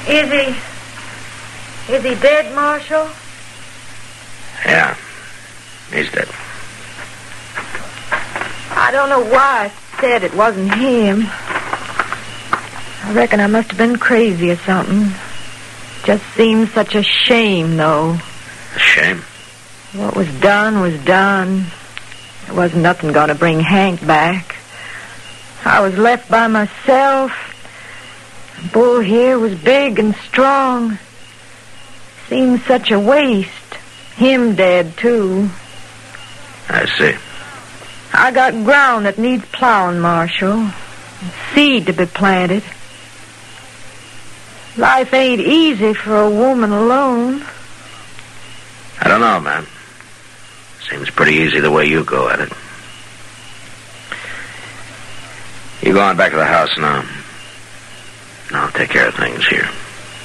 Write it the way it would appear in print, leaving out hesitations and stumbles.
Is he dead, Marshal? Yeah, he's dead. I don't know why I said it wasn't him. I reckon I must have been crazy or something. Just seems such a shame, though. A shame? What was done was done. There wasn't nothing going to bring Hank back. I was left by myself. Bull here was big and strong. Seems such a waste. Him dead, too. I see. I got ground that needs plowing, Marshal. Seed to be planted. Life ain't easy for a woman alone. I don't know, man. Seems pretty easy the way you go at it. You go on back to the house now. I'll take care of things here.